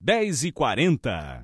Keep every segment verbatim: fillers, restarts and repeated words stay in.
dez e quarenta.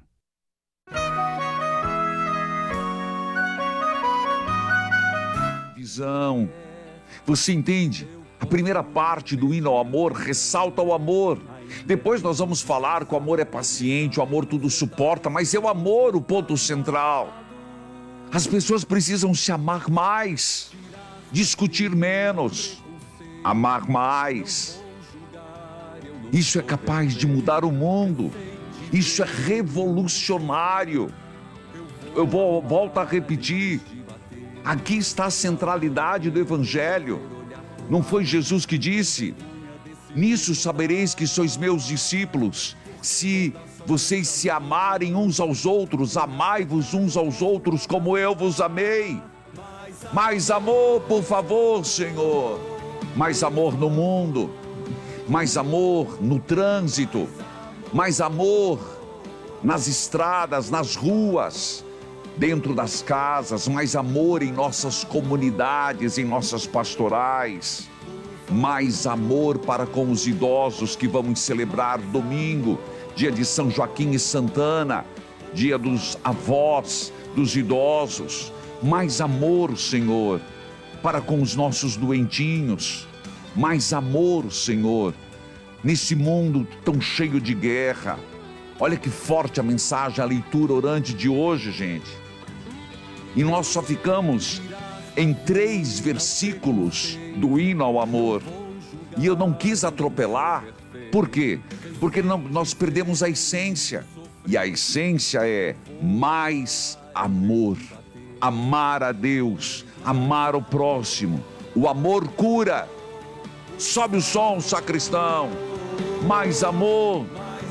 Visão. Você entende? A primeira parte do hino ao amor ressalta o amor. Depois nós vamos falar que o amor é paciente, o amor tudo suporta, mas é o amor o ponto central. As pessoas precisam se amar mais, discutir menos, amar mais. Isso é capaz de mudar o mundo. Isso é revolucionário. Eu vou, volto a repetir. Aqui está a centralidade do Evangelho. Não foi Jesus que disse: nisso sabereis que sois meus discípulos, se vocês se amarem uns aos outros, amai-vos uns aos outros como eu vos amei. Mais amor, por favor, Senhor. Mais amor no mundo, mais amor no trânsito, mais amor nas estradas, nas ruas, dentro das casas, mais amor em nossas comunidades, em nossas pastorais, mais amor para com os idosos que vamos celebrar domingo, dia de São Joaquim e Santana, dia dos avós, dos idosos, mais amor, Senhor, para com os nossos doentinhos, mais amor, Senhor, nesse mundo tão cheio de guerra. Olha que forte a mensagem, a leitura orante de hoje, gente. E nós só ficamos em três versículos do hino ao amor. E eu não quis atropelar. Por quê? Porque não, nós perdemos a essência. E a essência é mais amor. Amar a Deus, amar o próximo. O amor cura. Sobe o som, sacristão. Mais amor.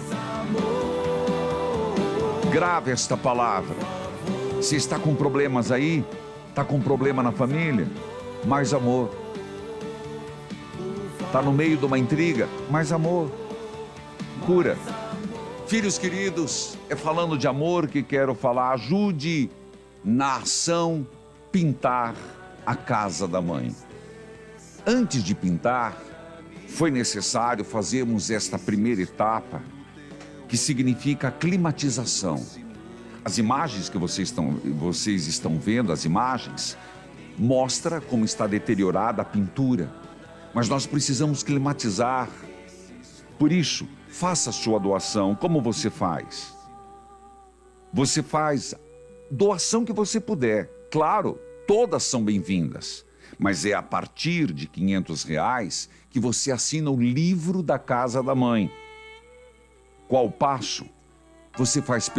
Grave esta palavra. Você está com problemas aí? Está com problema na família? Mais amor. Está no meio de uma intriga? Mais amor. Cura. Filhos queridos, é falando de amor que quero falar. Ajude na ação pintar a casa da mãe. Antes de pintar, foi necessário fazermos esta primeira etapa, que significa a climatização. As imagens que vocês estão, vocês estão vendo, as imagens, mostra como está deteriorada a pintura. Mas nós precisamos climatizar. Por isso, faça a sua doação. Como você faz? Você faz doação que você puder. Claro, todas são bem-vindas. Mas é a partir de quinhentos reais que você assina o livro da Casa da Mãe. Qual passo? Você faz